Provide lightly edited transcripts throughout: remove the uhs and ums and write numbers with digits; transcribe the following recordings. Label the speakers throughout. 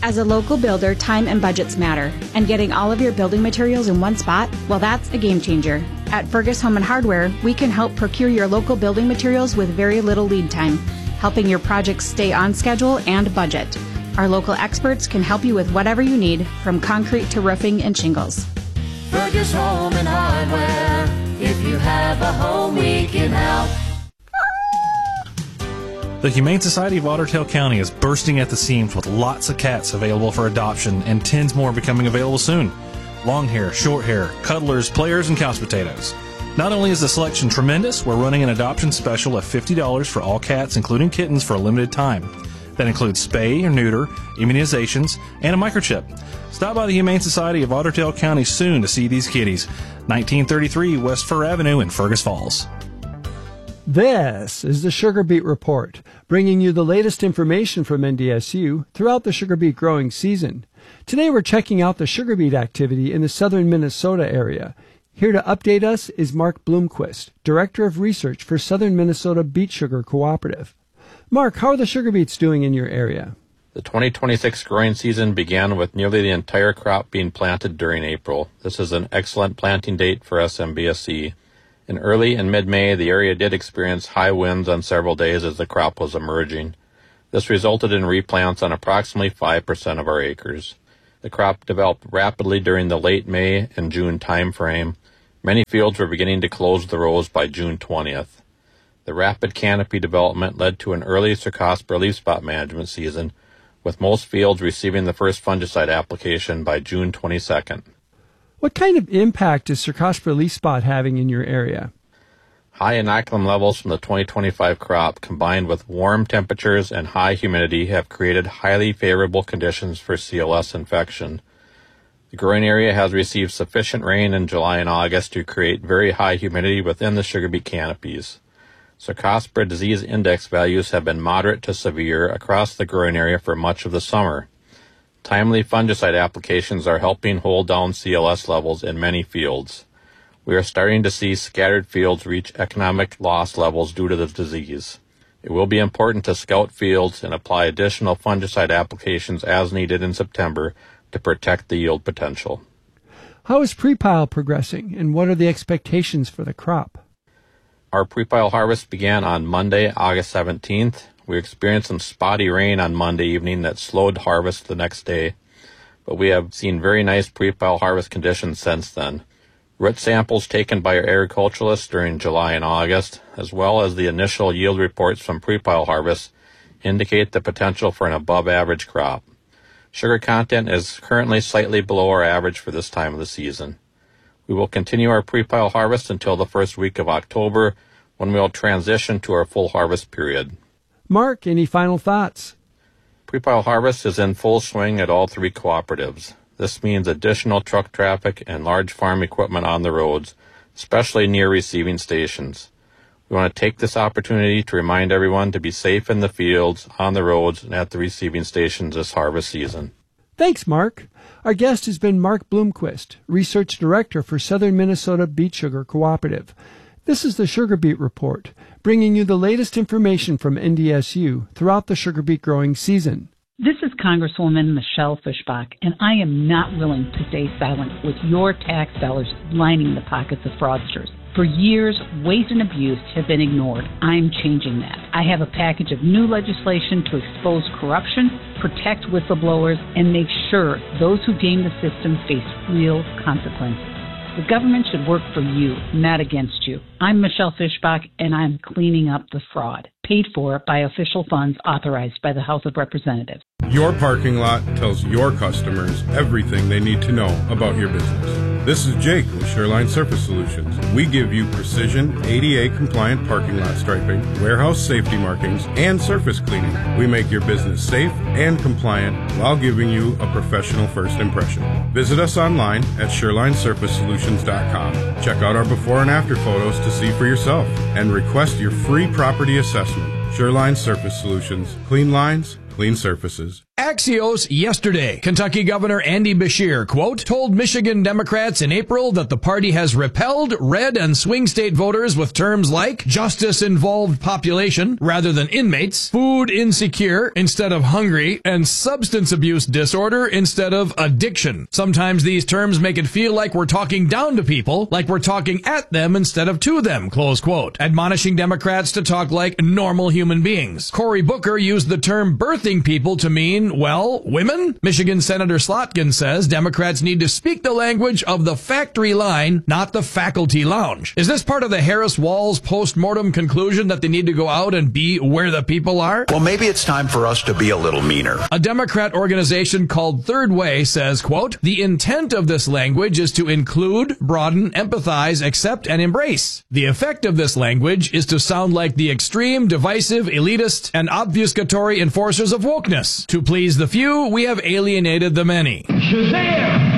Speaker 1: As a local builder, time and budgets matter, and getting all of your building materials in one spot, well, that's a game changer. At Fergus Home and Hardware, we can help procure your local building materials with very little lead time, helping your projects stay on schedule and budget. Our local experts can help you with whatever you need, from concrete to roofing and shingles.
Speaker 2: Fergus Home and Hardware. If you have a home, we can help.
Speaker 3: The Humane Society of Otter Tail County is bursting at the seams with lots of cats available for adoption and tens more becoming available soon. Long hair, short hair, cuddlers, players, and couch potatoes. Not only is the selection tremendous, we're running an adoption special of $50 for all cats, including kittens, for a limited time. That includes spay or neuter, immunizations, and a microchip. Stop by the Humane Society of Otter Tail County soon to see these kitties. 1933 West Fur Avenue in Fergus Falls.
Speaker 4: This is the Sugar Beet Report, bringing you the latest information from NDSU throughout the sugar beet growing season. Today we're checking out the sugar beet activity in the southern Minnesota area. Here to update us is Mark Bloomquist, Director of Research for Southern Minnesota Beet Sugar Cooperative. Mark, how are the sugar beets doing in your area?
Speaker 5: The 2026 growing season began with nearly the entire crop being planted during April. This is an excellent planting date for SMBSC. In early and mid-May, the area did experience high winds on several days as the crop was emerging. This resulted in replants on approximately 5% of our acres. The crop developed rapidly during the late May and June time frame. Many fields were beginning to close the rows by June 20th. The rapid canopy development led to an early Cercospora leaf spot management season, with most fields receiving the first fungicide application by June 22nd.
Speaker 4: What kind of impact is Cercospora leaf spot having in your area?
Speaker 5: High inoculum levels from the 2025 crop combined with warm temperatures and high humidity have created highly favorable conditions for CLS infection. The growing area has received sufficient rain in July and August to create very high humidity within the sugar beet canopies. Cercospora disease index values have been moderate to severe across the growing area for much of the summer. Timely fungicide applications are helping hold down CLS levels in many fields. We are starting to see scattered fields reach economic loss levels due to the disease. It will be important to scout fields and apply additional fungicide applications as needed in September to protect the yield potential.
Speaker 4: How is pre-pile progressing, and what are the expectations for the crop?
Speaker 5: Our pre-pile harvest began on Monday, August 17th. We experienced some spotty rain on Monday evening that slowed harvest the next day, but we have seen very nice pre-pile harvest conditions since then. Root samples taken by our agriculturalists during July and August, as well as the initial yield reports from pre-pile harvest, indicate the potential for an above-average crop. Sugar content is currently slightly below our average for this time of the season. We will continue our pre-pile harvest until the first week of October, when we will transition to our full harvest period.
Speaker 4: Mark, any final thoughts?
Speaker 5: Pre-pile harvest is in full swing at all three cooperatives. This means additional truck traffic and large farm equipment on the roads, especially near receiving stations. We want to take this opportunity to remind everyone to be safe in the fields, on the roads, and at the receiving stations this harvest season.
Speaker 4: Thanks, Mark. Our guest has been Mark Bloomquist, Research Director for Southern Minnesota Beet Sugar Cooperative. This is the Sugar Beet Report, bringing you the latest information from NDSU throughout the sugar beet growing season.
Speaker 6: This is Congresswoman Michelle Fischbach, and I am not willing to stay silent with your tax dollars lining the pockets of fraudsters. For years, waste and abuse have been ignored. I'm changing that. I have a package of new legislation to expose corruption, protect whistleblowers, and make sure those who game the system face real consequences. The government should work for you, not against you. I'm Michelle Fischbach, and I'm cleaning up the fraud, paid for by official funds authorized by the House of Representatives.
Speaker 7: Your parking lot tells your customers everything they need to know about your business. This is Jake with Shoreline Surface Solutions. We give you precision ADA-compliant parking lot striping, warehouse safety markings, and surface cleaning. We make your business safe and compliant while giving you a professional first impression. Visit us online at ShorelineSurfaceSolutions.com. Check out our before and after photos to see for yourself, and request your free property assessment. Shoreline Surface Solutions. Clean lines, clean surfaces.
Speaker 8: Axios yesterday. Kentucky Governor Andy Beshear, quote, told Michigan Democrats in April that the party has repelled red and swing state voters with terms like justice-involved population rather than inmates, food insecure instead of hungry, and substance abuse disorder instead of addiction. Sometimes these terms make it feel like we're talking down to people, like we're talking at them instead of to them, close quote, admonishing Democrats to talk like normal human beings. Cory Booker used the term birthing people to mean, well, women? Michigan Senator Slotkin says Democrats need to speak the language of the factory line, not the faculty lounge. Is this part of the Harris-Walz post-mortem conclusion that they need to go out and be where the people are?
Speaker 9: Well, maybe it's time for us to be a little meaner.
Speaker 8: A Democrat organization called Third Way says, quote, the intent of this language is to include, broaden, empathize, accept, and embrace. The effect of this language is to sound like the extreme, divisive, elitist, and obfuscatory enforcers of wokeness. To please the few, we have alienated the many. Shazam!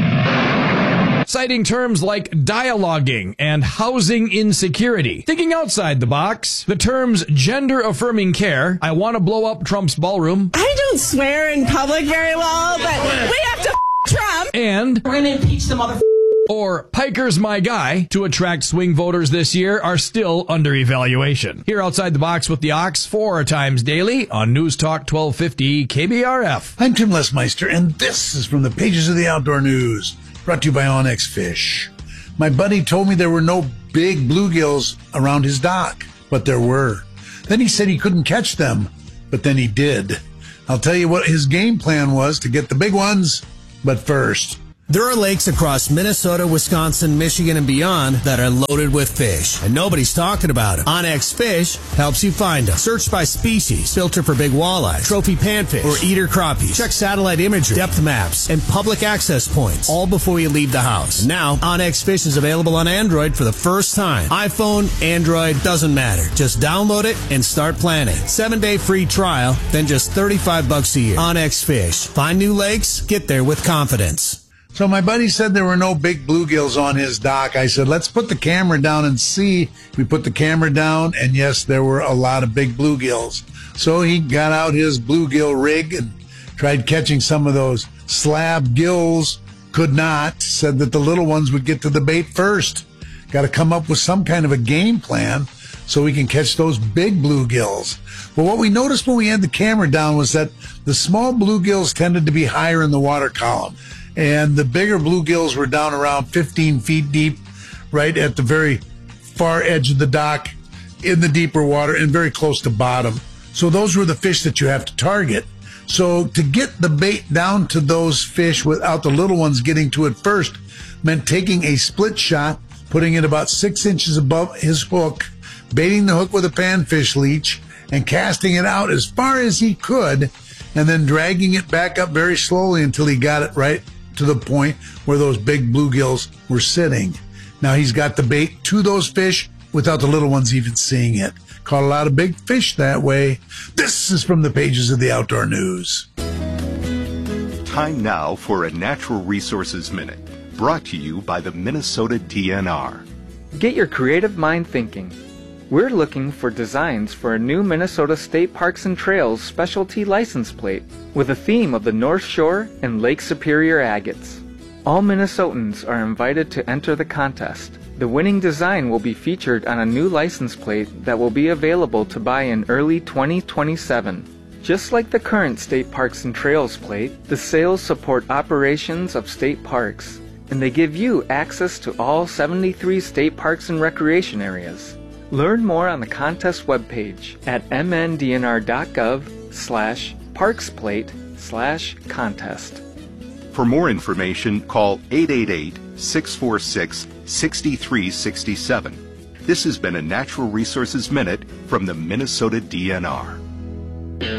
Speaker 8: Citing terms like dialoguing and housing insecurity. Thinking outside the box, the terms gender-affirming care, I want to blow up Trump's ballroom.
Speaker 10: I don't swear in public very well, but we have to Trump.
Speaker 8: And
Speaker 10: we're going to impeach the mother
Speaker 8: or Piker's my guy to attract swing voters this year are still under evaluation. Here outside the box with the Ox 4 times daily on News Talk 1250 KBRF.
Speaker 11: I'm Tim Lesmeister, and this is from the pages of the Outdoor News, brought to you by Onyx Fish. My buddy told me there were no big bluegills around his dock, but there were. Then he said he couldn't catch them, but then he did. I'll tell you what his game plan was to get the big ones, but first.
Speaker 12: There are lakes across Minnesota, Wisconsin, Michigan, and beyond that are loaded with fish, and nobody's talking about them. Onyx Fish helps you find them. Search by species, filter for big walleye, trophy panfish, or eater crappies. Check satellite imagery, depth maps, and public access points, all before you leave the house. And now, Onyx Fish is available on Android for the first time. iPhone, Android, doesn't matter. Just download it and start planning. 7-day free trial, then just $35 a year. Onyx Fish. Find new lakes, get there with confidence.
Speaker 11: So my buddy said there were no big bluegills on his dock. I said, let's put the camera down and see. We put the camera down, and yes, there were a lot of big bluegills. So he got out his bluegill rig and tried catching some of those slab gills. Could not. Said that the little ones would get to the bait first. Got to come up with some kind of a game plan so we can catch those big bluegills. But what we noticed when we had the camera down was that the small bluegills tended to be higher in the water column. And the bigger bluegills were down around 15 feet deep, right at the very far edge of the dock in the deeper water and very close to bottom. So those were the fish that you have to target. So to get the bait down to those fish without the little ones getting to it first meant taking a split shot, putting it about 6 inches above his hook, baiting the hook with a panfish leech, and casting it out as far as he could, and then dragging it back up very slowly until he got it right to the point where those big bluegills were sitting. Now he's got the bait to those fish without the little ones even seeing it. Caught a lot of big fish that way. This is from the pages of the Outdoor News.
Speaker 13: Time now for a Natural Resources Minute, brought to you by the Minnesota DNR.
Speaker 14: Get your creative mind thinking. We're looking for designs for a new Minnesota State Parks and Trails specialty license plate with a theme of the North Shore and Lake Superior agates. All Minnesotans are invited to enter the contest. The winning design will be featured on a new license plate that will be available to buy in early 2027. Just like the current State Parks and Trails plate, the sales support operations of state parks, and they give you access to all 73 state parks and recreation areas. Learn more on the contest webpage at mndnr.gov/parksplate/contest.
Speaker 13: For more information, call 888-646-6367. This has been a Natural Resources Minute from the Minnesota DNR.